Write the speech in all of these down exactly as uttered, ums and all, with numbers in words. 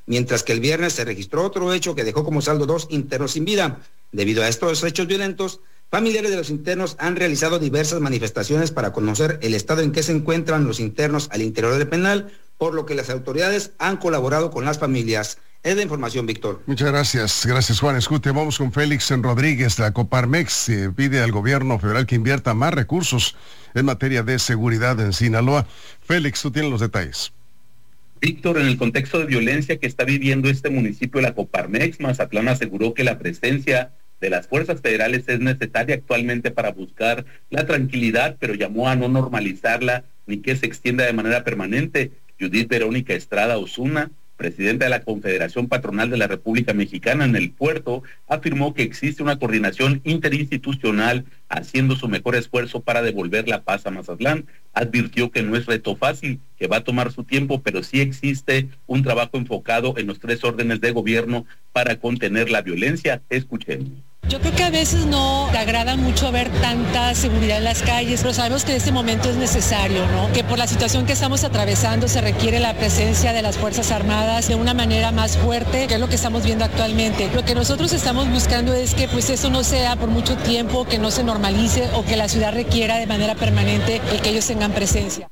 mientras que el viernes se registró otro hecho que dejó como saldo dos internos sin vida. Debido a estos hechos violentos, familiares de los internos han realizado diversas manifestaciones para conocer el estado en que se encuentran los internos al interior del penal, por lo que las autoridades han colaborado con las familias. Es la información, Víctor. Muchas gracias. Gracias, Juan Escute. Vamos con Félix Rodríguez de la Coparmex. Eh, pide al gobierno federal que invierta más recursos en materia de seguridad en Sinaloa. Félix, tú tienes los detalles. Víctor, en el contexto de violencia que está viviendo este municipio de la Coparmex, Mazatlán aseguró que la presencia de las fuerzas federales es necesaria actualmente para buscar la tranquilidad, pero llamó a no normalizarla ni que se extienda de manera permanente. Judith Verónica Estrada Osuna, presidenta de la Confederación Patronal de la República Mexicana en el puerto, afirmó que existe una coordinación interinstitucional haciendo su mejor esfuerzo para devolver la paz a Mazatlán. Advirtió que no es reto fácil, que va a tomar su tiempo, pero sí existe un trabajo enfocado en los tres órdenes de gobierno para contener la violencia. Escuchemos. Yo creo que a veces no te agrada mucho ver tanta seguridad en las calles, pero sabemos que en este momento es necesario, ¿no? Que por la situación que estamos atravesando se requiere la presencia de las Fuerzas Armadas de una manera más fuerte, que es lo que estamos viendo actualmente. Lo que nosotros estamos buscando es que pues eso no sea por mucho tiempo, que no se normalice o que la ciudad requiera de manera permanente el que ellos tengan presencia.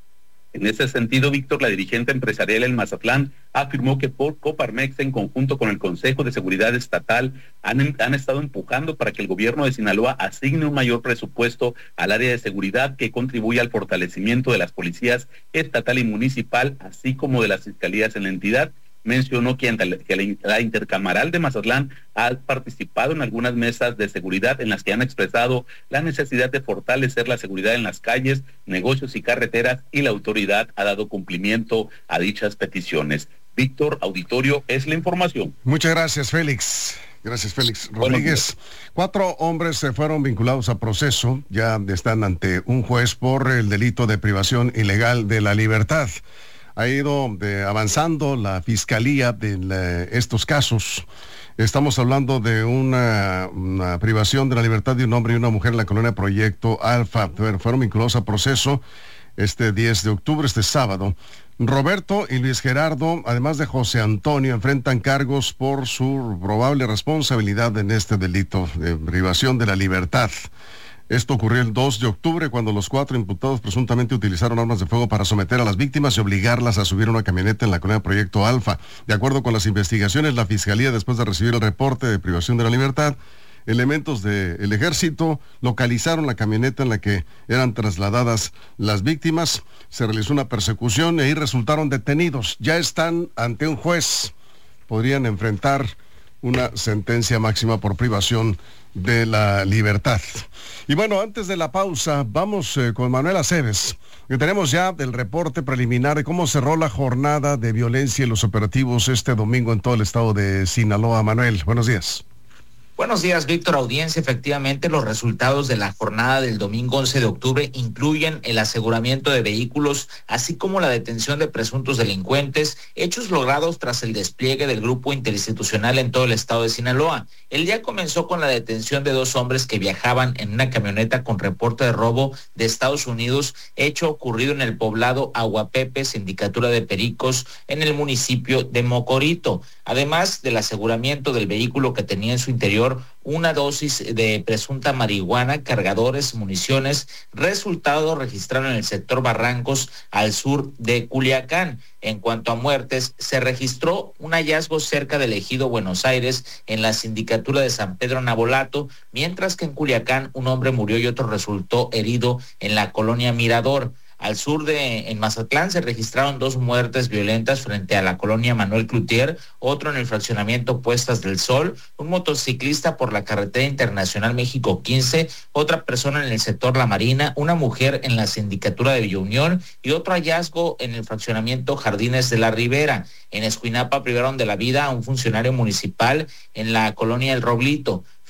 En ese sentido, Víctor, la dirigente empresarial en Mazatlán afirmó que por Coparmex, en conjunto con el Consejo de Seguridad Estatal, han, han estado empujando para que el gobierno de Sinaloa asigne un mayor presupuesto al área de seguridad que contribuya al fortalecimiento de las policías estatal y municipal, así como de las fiscalías en la entidad. Mencionó que la Intercamaral de Mazatlán ha participado en algunas mesas de seguridad en las que han expresado la necesidad de fortalecer la seguridad en las calles, negocios y carreteras, y la autoridad ha dado cumplimiento a dichas peticiones. Víctor, auditorio, es la información. Muchas gracias, Félix. Gracias, Félix Rodríguez. Cuatro hombres se fueron vinculados a proceso, ya están ante un juez por el delito de privación ilegal de la libertad. Ha ido de, avanzando la fiscalía de la, estos casos. Estamos hablando de una, una privación de la libertad de un hombre y una mujer en la colonia Proyecto Alfa. Fueron vinculados a proceso este diez de octubre, este sábado. Roberto y Luis Gerardo, además de José Antonio, enfrentan cargos por su probable responsabilidad en este delito de privación de la libertad. Esto ocurrió el dos de octubre, cuando los cuatro imputados presuntamente utilizaron armas de fuego para someter a las víctimas y obligarlas a subir una camioneta en la colonia Proyecto Alfa. De acuerdo con las investigaciones, la Fiscalía, después de recibir el reporte de privación de la libertad, elementos del ejército localizaron la camioneta en la que eran trasladadas las víctimas. Se realizó una persecución y ahí resultaron detenidos. Ya están ante un juez. Podrían enfrentar una sentencia máxima por privación de la libertad. Y bueno, antes de la pausa, vamos eh, con Manuel Aceves, que tenemos ya el reporte preliminar de cómo cerró la jornada de violencia y los operativos este domingo en todo el estado de Sinaloa. Manuel, buenos días. Buenos días, Víctor, audiencia. Efectivamente, los resultados de la jornada del domingo once de octubre incluyen el aseguramiento de vehículos, así como la detención de presuntos delincuentes, hechos logrados tras el despliegue del grupo interinstitucional en todo el estado de Sinaloa. El día comenzó con la detención de dos hombres que viajaban en una camioneta con reporte de robo de Estados Unidos, hecho ocurrido en el poblado Aguapepe, Sindicatura de Pericos, en el municipio de Mocorito. Además del aseguramiento del vehículo, que tenía en su interior una dosis de presunta marihuana, cargadores, municiones, resultado registrado en el sector Barrancos, al sur de Culiacán. En cuanto a muertes, se registró un hallazgo cerca del ejido Buenos Aires, en la sindicatura de San Pedro Nabolato, mientras que en Culiacán un hombre murió y otro resultó herido en la colonia Mirador. Al sur de en Mazatlán se registraron dos muertes violentas frente a la colonia Manuel Cloutier, otro en el fraccionamiento Puestas del Sol, un motociclista por la carretera internacional México quince, otra persona en el sector La Marina, una mujer en la sindicatura de Villa Unión y otro hallazgo en el fraccionamiento Jardines de la Ribera. En Escuinapa privaron de la vida a un funcionario municipal en la colonia El Roblito.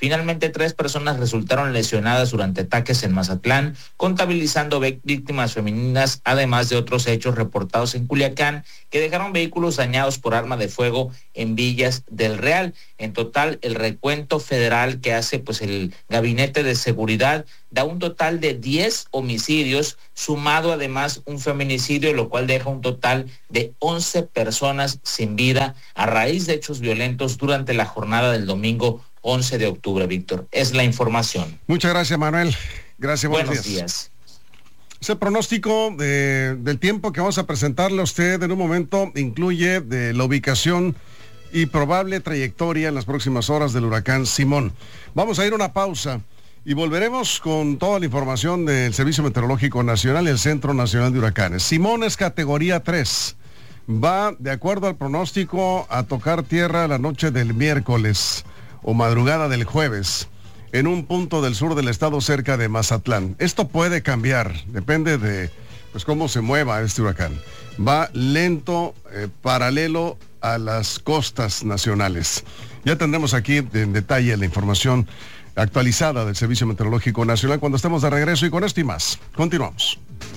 Finalmente, tres personas resultaron lesionadas durante ataques en Mazatlán, contabilizando víctimas femeninas, además de otros hechos reportados en Culiacán, que dejaron vehículos dañados por arma de fuego en Villas del Real. En total, el recuento federal que hace pues el Gabinete de Seguridad da un total de diez homicidios, sumado además un feminicidio, lo cual deja un total de once personas sin vida a raíz de hechos violentos durante la jornada del domingo once de octubre, Víctor. Es la información. Muchas gracias, Manuel. Gracias, buenos, buenos días. días. Ese pronóstico de, del tiempo que vamos a presentarle a usted en un momento incluye de la ubicación y probable trayectoria en las próximas horas del huracán Simón. Vamos a ir a una pausa y volveremos con toda la información del Servicio Meteorológico Nacional y el Centro Nacional de Huracanes. Simón es categoría tres. Va, de acuerdo al pronóstico, a tocar tierra la noche del miércoles o madrugada del jueves en un punto del sur del estado cerca de Mazatlán. Esto puede cambiar, depende de pues cómo se mueva este huracán. Va lento, eh, paralelo a las costas nacionales. Ya tendremos aquí en detalle la información actualizada del Servicio Meteorológico Nacional cuando estemos de regreso, y con esto y más, continuamos.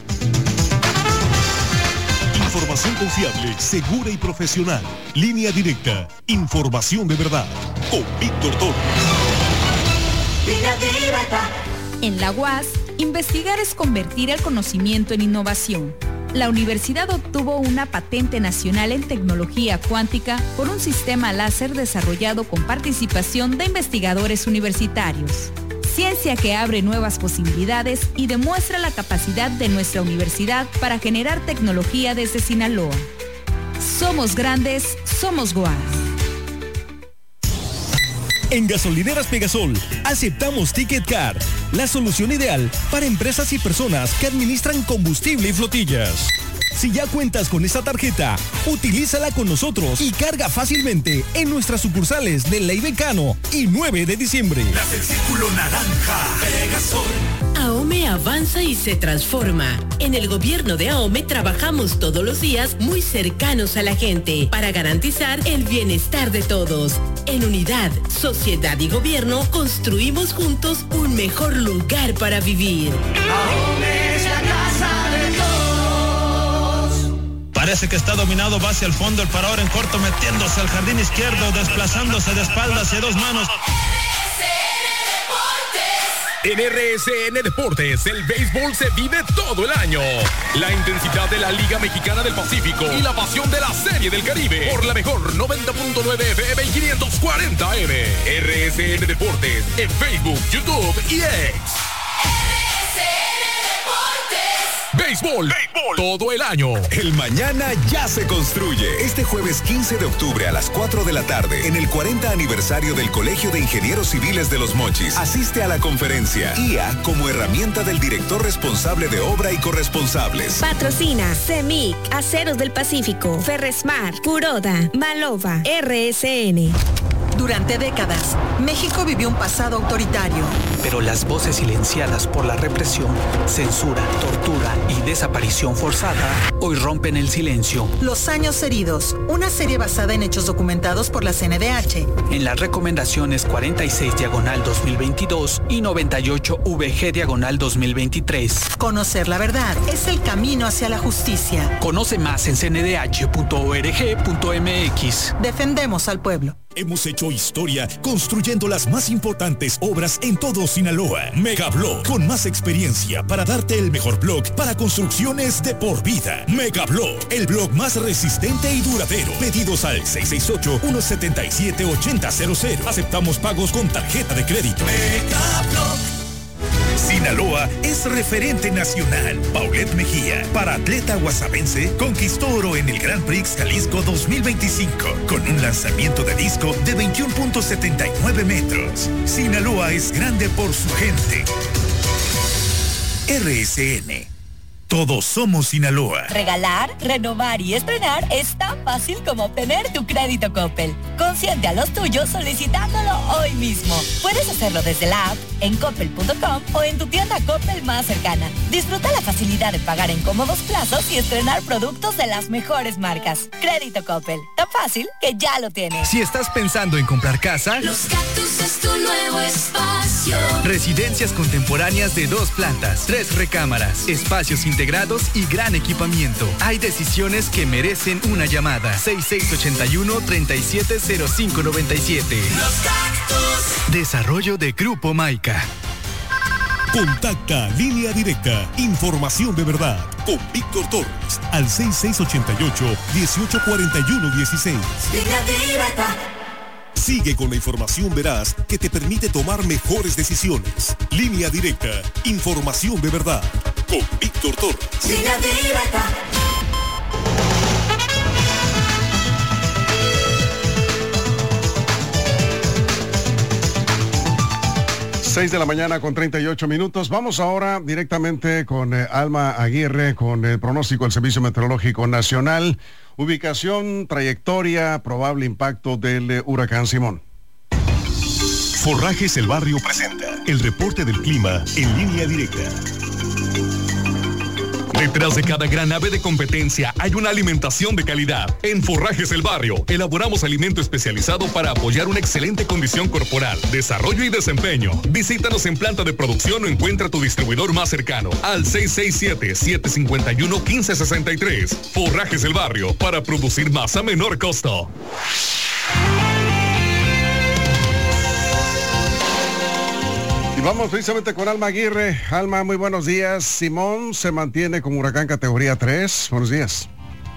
Información confiable, segura y profesional. Línea directa. Información de verdad. Con Víctor Toro. Línea directa. En la U A S, investigar es convertir el conocimiento en innovación. La universidad obtuvo una patente nacional en tecnología cuántica por un sistema láser desarrollado con participación de investigadores universitarios. Ciencia que abre nuevas posibilidades y demuestra la capacidad de nuestra universidad para generar tecnología desde Sinaloa. Somos grandes, somos U A S. En Gasolineras Pegasol, aceptamos Ticket Card, la solución ideal para empresas y personas que administran combustible y flotillas. Si ya cuentas con esta tarjeta, utilízala con nosotros y carga fácilmente en nuestras sucursales de Ley Becano y nueve de diciembre. Las del Círculo Naranja, Pegasol. AOME avanza y se transforma. En el gobierno de AOME trabajamos todos los días muy cercanos a la gente para garantizar el bienestar de todos. En unidad, sociedad y gobierno construimos juntos un mejor lugar para vivir. AOME es la casa de todos. Parece que está dominado, va hacia el fondo, el parador en corto, metiéndose al jardín izquierdo, desplazándose de espalda hacia dos manos. En R S N Deportes, el béisbol se vive todo el año. La intensidad de la Liga Mexicana del Pacífico y la pasión de la Serie del Caribe por la mejor noventa punto nueve F M y quinientos cuarenta M. R S N Deportes en Facebook, YouTube y X. Béisbol, béisbol, todo el año. El mañana ya se construye. Este jueves quince de octubre a las cuatro de la tarde, en el cuarenta aniversario del Colegio de Ingenieros Civiles de Los Mochis, asiste a la conferencia I A como herramienta del director responsable de obra y corresponsables. Patrocina CEMIC, Aceros del Pacífico, Ferresmar, Kuroda, Malova, R S N. Durante décadas, México vivió un pasado autoritario. Pero las voces silenciadas por la represión, censura, tortura y desaparición forzada, hoy rompen el silencio. Los años heridos, una serie basada en hechos documentados por la C N D H. En las recomendaciones cuarenta y seis diagonal dos mil veintidós y noventa y ocho V G diagonal dos mil veintitrés. Conocer la verdad es el camino hacia la justicia. Conoce más en c n d h punto org punto m x. Defendemos al pueblo. Hemos hecho historia construyendo las más importantes obras en todo Sinaloa. Megablog, con más experiencia para darte el mejor blog para construcciones de por vida. Megablog, el blog más resistente y duradero. Pedidos al seis seis ocho, uno siete siete, ocho cero cero cero. Aceptamos pagos con tarjeta de crédito. Megablog. Sinaloa es referente nacional. Paulette Mejía, paratleta guasabense, conquistó oro en el Grand Prix Jalisco dos mil veinticinco con un lanzamiento de disco de veintiuno punto setenta y nueve metros. Sinaloa es grande por su gente. R S N. Todos somos Sinaloa. Regalar, renovar y estrenar es tan fácil como obtener tu crédito Coppel. Consiente a los tuyos solicitándolo hoy mismo. Puedes hacerlo desde la app, en coppel punto com o en tu tienda Coppel más cercana. Disfruta la facilidad de pagar en cómodos plazos y estrenar productos de las mejores marcas. Crédito Coppel, tan fácil que ya lo tienes. Si estás pensando en comprar casa, Los Cactus es tu nuevo espacio. Residencias contemporáneas de dos plantas, tres recámaras, espacios integrados y gran equipamiento. Hay decisiones que merecen una llamada. seis seis ocho uno, tres siete cero cinco nueve siete. Los Cactus. Desarrollo de Grupo Maica. Contacta Línea Directa, información de verdad, con Víctor Torres, al seis seis ocho ocho, uno ocho cuatro uno uno seis. Línea Directa. Sigue con la información veraz que te permite tomar mejores decisiones. Línea Directa, información de verdad, con Víctor Torres. Línea Directa. seis de la mañana con treinta y ocho minutos. Vamos ahora directamente con eh, Alma Aguirre con el pronóstico del Servicio Meteorológico Nacional. Ubicación, trayectoria, probable impacto del eh, huracán Simón. Forrajes El Barrio presenta el reporte del clima en Línea Directa. Detrás de cada gran ave de competencia hay una alimentación de calidad. En Forrajes El Barrio elaboramos alimento especializado para apoyar una excelente condición corporal, desarrollo y desempeño. Visítanos en planta de producción o encuentra tu distribuidor más cercano al seis seis siete, siete cinco uno, uno cinco seis tres. Forrajes El Barrio, para producir más a menor costo. Vamos precisamente con Alma Aguirre. Alma, muy buenos días. Simón se mantiene como huracán categoría tres. Buenos días.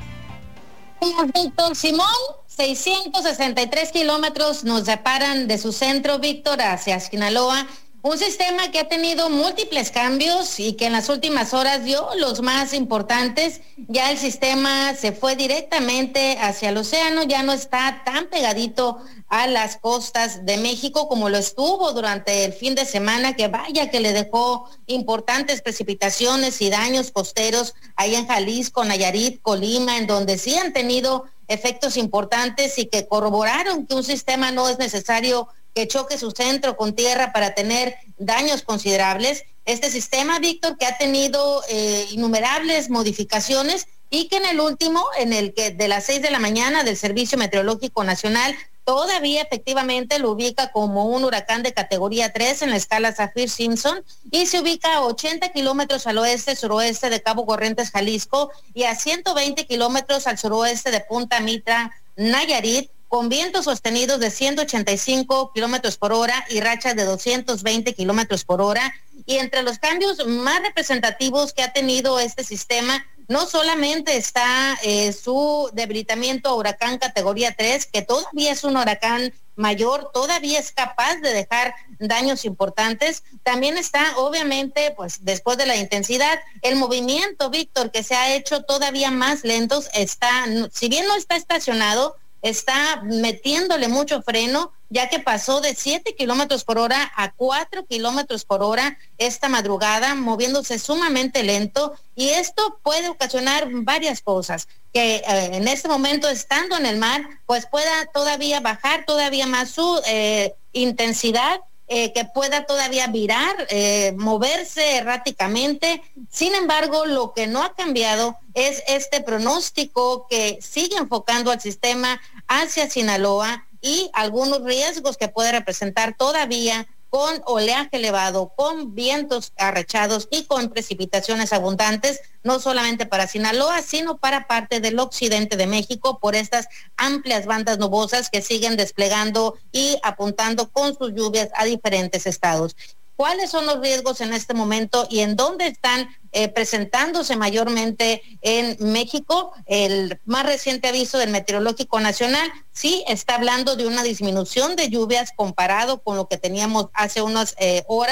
Víctor, Simón, seiscientos sesenta y tres kilómetros nos separan de su centro, Víctor, hacia Sinaloa. Un sistema que ha tenido múltiples cambios y que en las últimas horas dio los más importantes. Ya el sistema se fue directamente hacia el océano, ya no está tan pegadito a las costas de México como lo estuvo durante el fin de semana, que vaya que le dejó importantes precipitaciones y daños costeros ahí en Jalisco, Nayarit, Colima, en donde sí han tenido efectos importantes y que corroboraron que un sistema no es necesario que choque su centro con tierra para tener daños considerables. Este sistema, Víctor, que ha tenido eh, innumerables modificaciones y que en el último, en el que de las seis de la mañana del Servicio Meteorológico Nacional, todavía efectivamente lo ubica como un huracán de categoría tres en la escala Saffir-Simpson y se ubica a ochenta kilómetros al oeste-suroeste de Cabo Corrientes, Jalisco, y a ciento veinte kilómetros al suroeste de Punta Mitra, Nayarit, con vientos sostenidos de ciento ochenta y cinco kilómetros por hora y rachas de doscientos veinte kilómetros por hora. Y entre los cambios más representativos que ha tenido este sistema, no solamente está eh, su debilitamiento a huracán categoría tres, que todavía es un huracán mayor, todavía es capaz de dejar daños importantes, también está obviamente, pues después de la intensidad, el movimiento, Víctor, que se ha hecho todavía más lento, está, si bien no está estacionado, está metiéndole mucho freno, ya que pasó de siete kilómetros por hora a cuatro kilómetros por hora esta madrugada, moviéndose sumamente lento, y esto puede ocasionar varias cosas, que eh, en este momento, estando en el mar, pues pueda todavía bajar todavía más su eh, intensidad, Eh, que pueda todavía virar, eh, moverse erráticamente. Sin embargo, lo que no ha cambiado es este pronóstico que sigue enfocando al sistema hacia Sinaloa y algunos riesgos que puede representar todavía con oleaje elevado, con vientos arrechados y con precipitaciones abundantes, no solamente para Sinaloa, sino para parte del occidente de México, por estas amplias bandas nubosas que siguen desplegando y apuntando con sus lluvias a diferentes estados. ¿Cuáles son los riesgos en este momento y en dónde están eh, presentándose mayormente en México? El más reciente aviso del Meteorológico Nacional sí está hablando de una disminución de lluvias comparado con lo que teníamos hace unas eh, horas,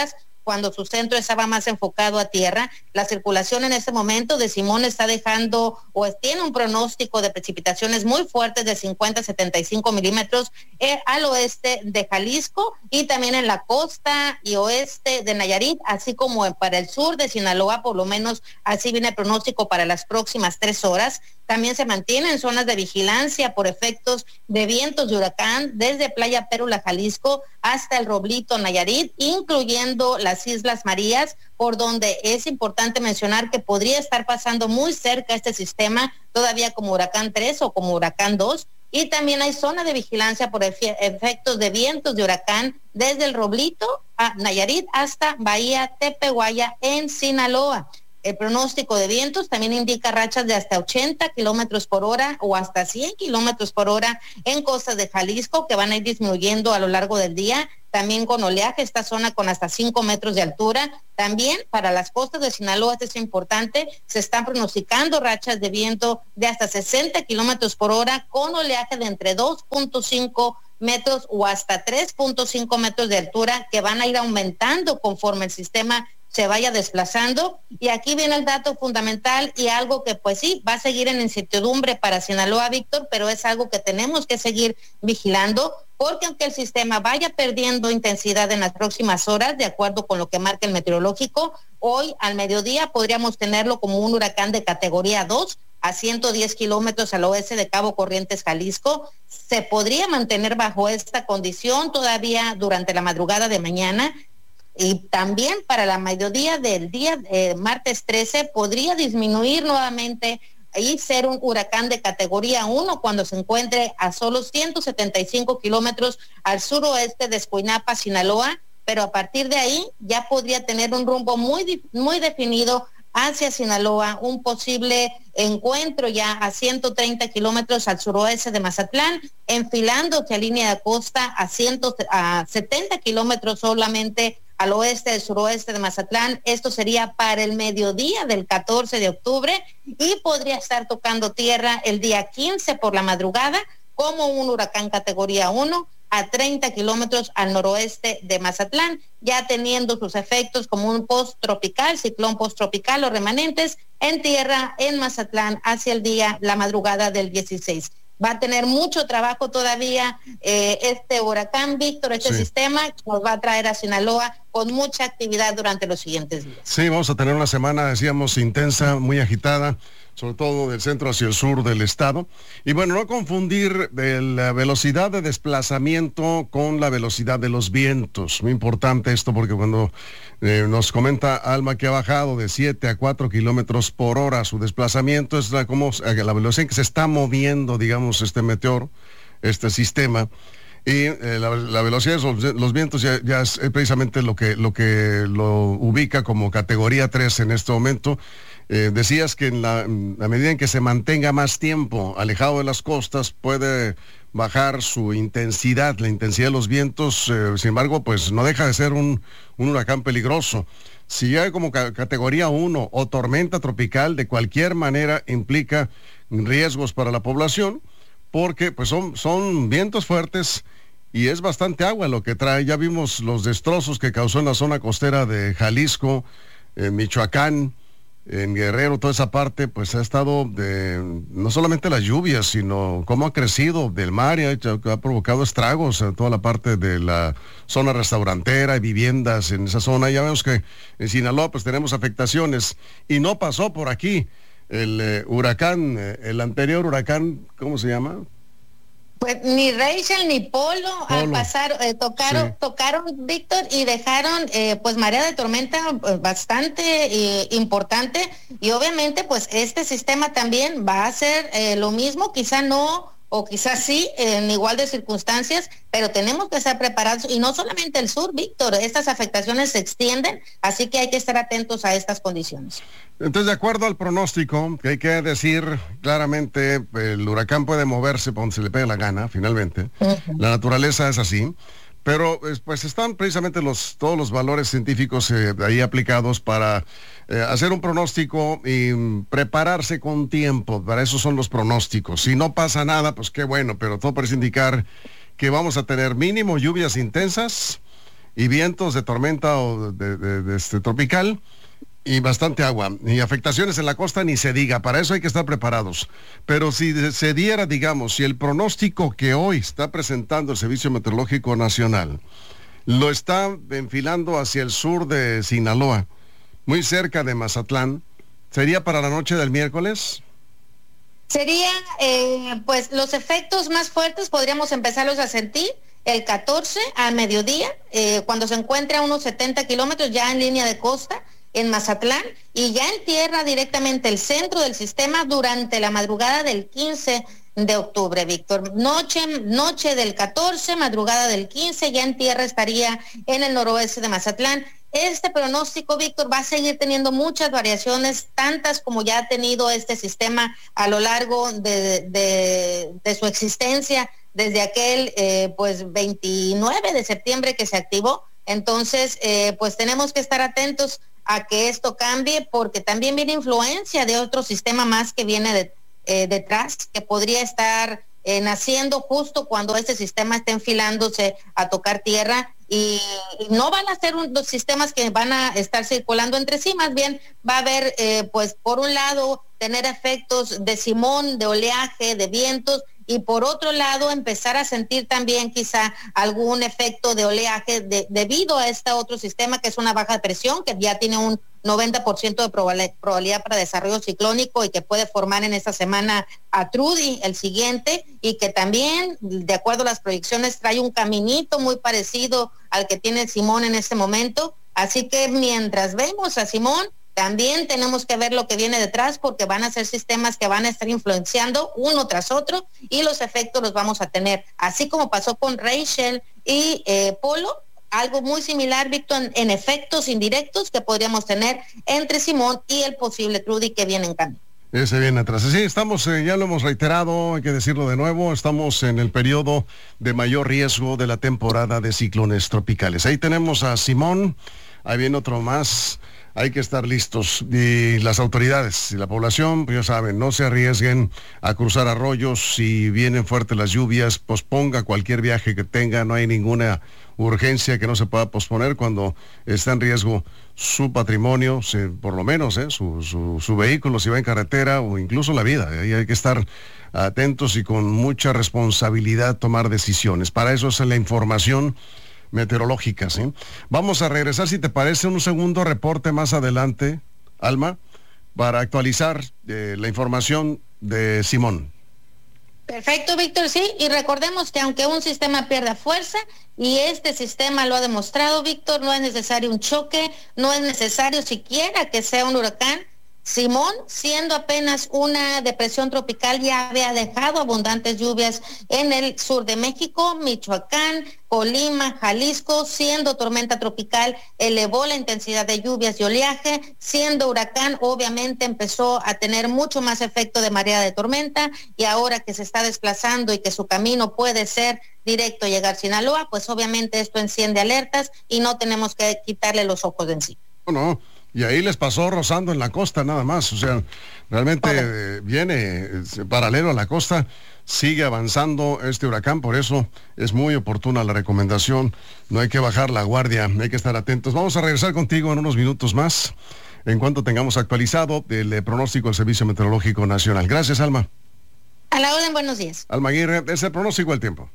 cuando su centro estaba más enfocado a tierra. La circulación en este momento de Simón está dejando o tiene un pronóstico de precipitaciones muy fuertes de cincuenta a setenta y cinco milímetros eh, al oeste de Jalisco y también en la costa y oeste de Nayarit, así como para el sur de Sinaloa, por lo menos así viene el pronóstico para las próximas tres horas. También se mantienen zonas de vigilancia por efectos de vientos de huracán desde Playa Pérula, Jalisco, hasta el Roblito, Nayarit, incluyendo las Islas Marías, por donde es importante mencionar que podría estar pasando muy cerca este sistema, todavía como huracán tres o como huracán dos. Y también hay zona de vigilancia por efe- efectos de vientos de huracán desde el Roblito, a Nayarit, hasta Bahía Tepehuaya en Sinaloa. El pronóstico de vientos también indica rachas de hasta ochenta kilómetros por hora o hasta cien kilómetros por hora en costas de Jalisco, que van a ir disminuyendo a lo largo del día. También con oleaje, esta zona con hasta cinco metros de altura. También para las costas de Sinaloa, esto es importante, se están pronosticando rachas de viento de hasta sesenta kilómetros por hora con oleaje de entre dos punto cinco metros o hasta tres punto cinco metros de altura, que van a ir aumentando conforme el sistema se vaya desplazando. Y aquí viene el dato fundamental y algo que pues sí va a seguir en incertidumbre para Sinaloa, Víctor, pero es algo que tenemos que seguir vigilando, porque aunque el sistema vaya perdiendo intensidad en las próximas horas, de acuerdo con lo que marca el meteorológico, hoy al mediodía podríamos tenerlo como un huracán de categoría dos a ciento diez kilómetros al oeste de Cabo Corrientes, Jalisco. Se podría mantener bajo esta condición todavía durante la madrugada de mañana. Y también para la mediodía del día eh, martes trece podría disminuir nuevamente y ser un huracán de categoría uno cuando se encuentre a solo ciento setenta y cinco kilómetros al suroeste de Escuinapa, Sinaloa, pero a partir de ahí ya podría tener un rumbo muy, muy definido hacia Sinaloa, un posible encuentro ya a ciento treinta kilómetros al suroeste de Mazatlán, enfilándose a línea de costa a, cien, a setenta kilómetros solamente al oeste del suroeste de Mazatlán. Esto sería para el mediodía del catorce de octubre y podría estar tocando tierra el día quince por la madrugada como un huracán categoría uno a treinta kilómetros al noroeste de Mazatlán, ya teniendo sus efectos como un post-tropical, ciclón post-tropical o remanentes en tierra en Mazatlán hacia el día, la madrugada del dieciséis. Va a tener mucho trabajo todavía eh, este huracán, Víctor, este sí. sistema nos va a traer a Sinaloa con mucha actividad durante los siguientes días. Sí, vamos a tener una semana, decíamos, intensa, muy agitada, sobre todo del centro hacia el sur del estado. Y bueno, no confundir la velocidad de desplazamiento con la velocidad de los vientos. Muy importante esto porque cuando eh, nos comenta Alma que ha bajado de siete a cuatro kilómetros por hora su desplazamiento, es la, como, la velocidad en que se está moviendo, digamos, este meteoro, este sistema. Y eh, la, la velocidad de los, los vientos ya, ya es precisamente lo que, lo que lo ubica como categoría tres en este momento. Eh, decías que en la, en la medida en que se mantenga más tiempo alejado de las costas puede bajar su intensidad, la intensidad de los vientos, eh, sin embargo, pues no deja de ser un, un huracán peligroso. Si llega como ca- categoría uno o tormenta tropical, de cualquier manera implica riesgos para la población, porque pues son, son vientos fuertes y es bastante agua lo que trae. Ya vimos los destrozos que causó en la zona costera de Jalisco, en Michoacán, en Guerrero, toda esa parte, pues ha estado de, no solamente las lluvias, sino cómo ha crecido del mar y ha, ha provocado estragos en toda la parte de la zona restaurantera y viviendas en esa zona. Ya vemos que en Sinaloa pues tenemos afectaciones y no pasó por aquí el eh, huracán, eh, el anterior huracán, ¿cómo se llama? Pues ni Rachel ni Polo, Polo. al pasar eh, tocaron, sí. tocaron Víctor y dejaron eh, pues marea de tormenta eh, bastante eh, importante y obviamente pues este sistema también va a hacer eh, lo mismo, quizá no o quizás sí, en igual de circunstancias, pero tenemos que estar preparados y no solamente el sur, Víctor, estas afectaciones se extienden, así que hay que estar atentos a estas condiciones. Entonces, de acuerdo al pronóstico, que hay que decir claramente, el huracán puede moverse por donde se le pegue la gana, finalmente, uh-huh. La naturaleza es así, pero pues están precisamente los todos los valores científicos eh, ahí aplicados para eh, hacer un pronóstico y um, prepararse con tiempo. Para eso son los pronósticos. Si no pasa nada, pues qué bueno, pero todo parece indicar que vamos a tener mínimo lluvias intensas y vientos de tormenta o de, de, de este tropical y bastante agua. Y afectaciones en la costa ni se diga, para eso hay que estar preparados. Pero si se diera, digamos, si el pronóstico que hoy está presentando el Servicio Meteorológico Nacional lo está enfilando hacia el sur de Sinaloa, muy cerca de Mazatlán, ¿sería para la noche del miércoles? Sería, eh, pues, los efectos más fuertes podríamos empezarlos a sentir el catorce a mediodía, eh, cuando se encuentra a unos setenta kilómetros ya en línea de costa, en Mazatlán, y ya en tierra directamente el centro del sistema durante la madrugada del quince de octubre, Víctor. Noche, noche del catorce, madrugada del quince, ya en tierra estaría en el noroeste de Mazatlán. Este pronóstico, Víctor, va a seguir teniendo muchas variaciones, tantas como ya ha tenido este sistema a lo largo de, de, de su existencia, desde aquel eh, pues veintinueve de septiembre que se activó. Entonces, eh, pues tenemos que estar atentos a que esto cambie, porque también viene influencia de otro sistema más que viene de, eh, detrás, que podría estar eh, naciendo justo cuando este sistema esté enfilándose a tocar tierra. Y, y no van a ser un, los sistemas que van a estar circulando entre sí, más bien va a haber, eh, pues por un lado, tener efectos de Simón, de oleaje, de vientos, y por otro lado empezar a sentir también quizá algún efecto de oleaje de, debido a este otro sistema que es una baja presión, que ya tiene un noventa por ciento de probabilidad para desarrollo ciclónico y que puede formar en esta semana a Trudy, el siguiente, y que también, de acuerdo a las proyecciones, trae un caminito muy parecido al que tiene Simón en este momento. Así que mientras vemos a Simón, también tenemos que ver lo que viene detrás, porque van a ser sistemas que van a estar influenciando uno tras otro y los efectos los vamos a tener. Así como pasó con Rachel y eh, Polo, algo muy similar, Víctor, en, en efectos indirectos que podríamos tener entre Simón y el posible Trudy que viene en camino. Ese viene atrás. Sí, estamos, eh, ya lo hemos reiterado, hay que decirlo de nuevo, estamos en el periodo de mayor riesgo de la temporada de ciclones tropicales. Ahí tenemos a Simón, ahí viene otro más. Hay que estar listos, y las autoridades y la población, pues ya saben, no se arriesguen a cruzar arroyos. Si vienen fuertes las lluvias, posponga cualquier viaje que tenga, no hay ninguna urgencia que no se pueda posponer cuando está en riesgo su patrimonio, se, por lo menos eh, su, su, su vehículo si va en carretera, o incluso la vida. Ahí hay que estar atentos y con mucha responsabilidad tomar decisiones. Para eso es la información meteorológica, ¿sí? Vamos a regresar, si te parece, un segundo reporte más adelante, Alma, para actualizar eh, la información de Simón. Perfecto, Víctor, sí, y recordemos que aunque un sistema pierda fuerza, y este sistema lo ha demostrado, Víctor, no es necesario un choque, no es necesario siquiera que sea un huracán. Simón, siendo apenas una depresión tropical, ya había dejado abundantes lluvias en el sur de México, Michoacán, Colima, Jalisco. Siendo tormenta tropical, elevó la intensidad de lluvias y oleaje. Siendo huracán, obviamente empezó a tener mucho más efecto de marea de tormenta, y ahora que se está desplazando y que su camino puede ser directo a llegar a Sinaloa, pues obviamente esto enciende alertas y no tenemos que quitarle los ojos de encima. No, no. Y ahí les pasó rozando en la costa nada más, o sea, realmente eh, viene eh, paralelo a la costa, sigue avanzando este huracán, por eso es muy oportuna la recomendación, no hay que bajar la guardia, hay que estar atentos. Vamos a regresar contigo en unos minutos más, en cuanto tengamos actualizado el eh, pronóstico del Servicio Meteorológico Nacional. Gracias, Alma. A la orden, buenos días. Alma Aguirre, es el pronóstico del tiempo.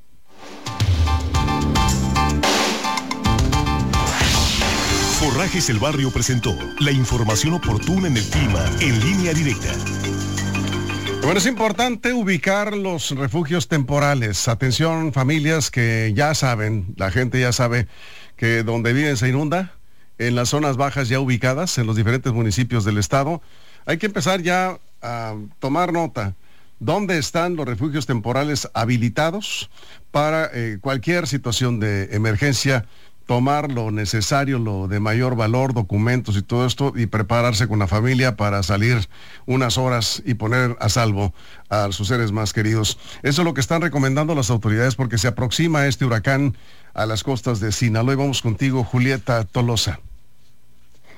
Forrajes El Barrio presentó la información oportuna en el clima en Línea Directa. Bueno, es importante ubicar los refugios temporales. Atención, familias que ya saben, la gente ya sabe que donde viven se inunda, en las zonas bajas ya ubicadas, en los diferentes municipios del estado. Hay que empezar ya a tomar nota. ¿Dónde están los refugios temporales habilitados para eh, cualquier situación de emergencia? Tomar lo necesario, lo de mayor valor, documentos y todo esto, y prepararse con la familia para salir unas horas y poner a salvo a sus seres más queridos. Eso es lo que están recomendando las autoridades, porque se aproxima este huracán a las costas de Sinaloa. Y vamos contigo, Julieta Tolosa.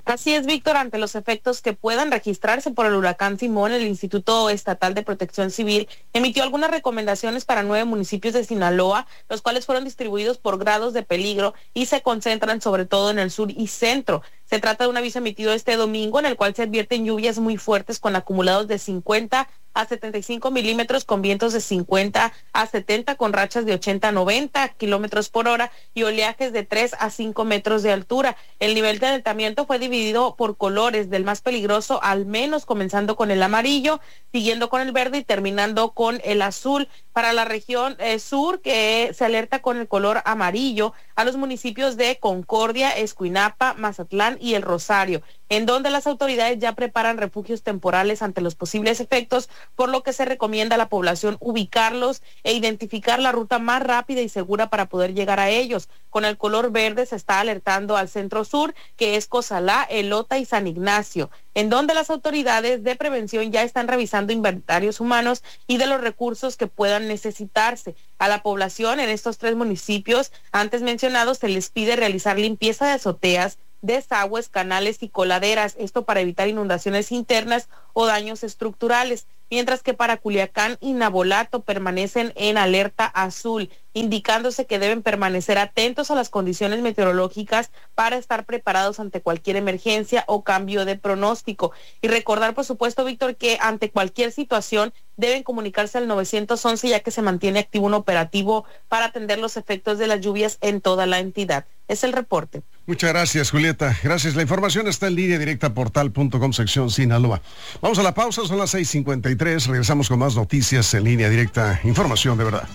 Así es, Víctor, ante los efectos que puedan registrarse por el huracán Simón, el Instituto Estatal de Protección Civil emitió algunas recomendaciones para nueve municipios de Sinaloa, los cuales fueron distribuidos por grados de peligro y se concentran sobre todo en el sur y centro. Se trata de un aviso emitido este domingo en el cual se advierten lluvias muy fuertes con acumulados de cincuenta a setenta y cinco milímetros, con vientos de cincuenta a setenta, con rachas de ochenta a noventa kilómetros por hora y oleajes de tres a cinco metros de altura. El nivel de alentamiento fue dividido por colores, del más peligroso al menos, comenzando con el amarillo, siguiendo con el verde y terminando con el azul. Para la región eh, sur, que se alerta con el color amarillo a los municipios de Concordia, Escuinapa, Mazatlán y El Rosario, en donde las autoridades ya preparan refugios temporales ante los posibles efectos, por lo que se recomienda a la población ubicarlos e identificar la ruta más rápida y segura para poder llegar a ellos. Con el color verde se está alertando al centro sur, que es Cozalá, Elota y San Ignacio, en donde las autoridades de prevención ya están revisando inventarios humanos y de los recursos que puedan necesitarse. A la población en estos tres municipios antes mencionados se les pide realizar limpieza de azoteas, desagües, canales y coladeras, esto para evitar inundaciones internas o daños estructurales, mientras que para Culiacán y Navolato permanecen en alerta azul, indicándose que deben permanecer atentos a las condiciones meteorológicas para estar preparados ante cualquier emergencia o cambio de pronóstico. Y recordar, por supuesto, Víctor, que ante cualquier situación deben comunicarse al nueve once, ya que se mantiene activo un operativo para atender los efectos de las lluvias en toda la entidad. Es el reporte. Muchas gracias, Julieta. Gracias. La información está en línea directa, portal punto com, sección Sinaloa. Vamos a la pausa, son las seis cincuenta y tres. Regresamos con más noticias en línea directa. Información de verdad.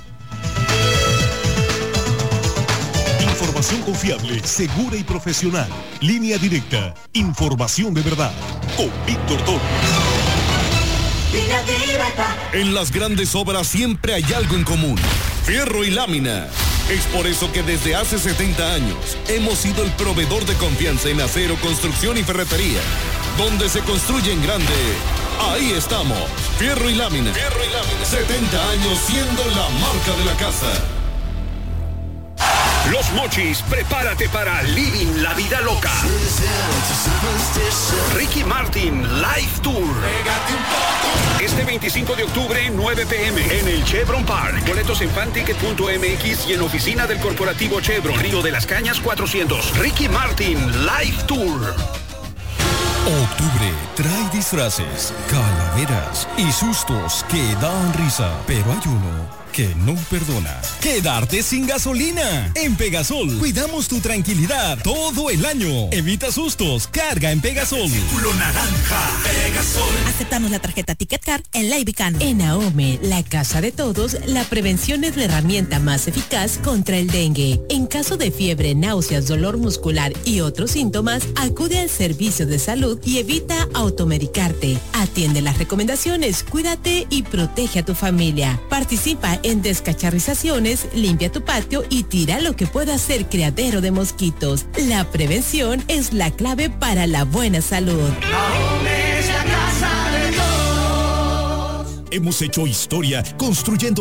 Información confiable, segura y profesional. Línea directa. Información de verdad. Con Víctor Toro. Línea directa. En las grandes obras siempre hay algo en común: fierro y lámina. Es por eso que desde hace setenta años hemos sido el proveedor de confianza en acero, construcción y ferretería. Donde se construye en grande, ahí estamos. Fierro y lámina. Fierro y lámina. setenta años siendo la marca de la casa. Los Mochis, prepárate para Living la Vida Loca. Ricky Martin Live Tour. Este veinticinco de octubre, nueve pe eme, en el Chevron Park. Boletos en fanticket punto eme equis y en oficina del corporativo Chevron, Río de las Cañas cuatrocientos. Ricky Martin Live Tour. Octubre trae disfraces, calaveras y sustos que dan risa, pero hay uno que no perdona: quedarte sin gasolina. En Pegasol cuidamos tu tranquilidad todo el año. Evita sustos, carga en Pegasol. Círculo naranja, Pegasol. Aceptamos la tarjeta Ticket Card en la Ibicano. En AOME, la casa de todos, la prevención es la herramienta más eficaz contra el dengue. En caso de fiebre, náuseas, dolor muscular y otros síntomas, acude al servicio de salud y evita automedicarte. Atiende las recomendaciones, cuídate y protege a tu familia. Participa en descacharrizaciones, limpia tu patio y tira lo que pueda ser criadero de mosquitos. La prevención es la clave para la buena salud. Hemos hecho historia construyendo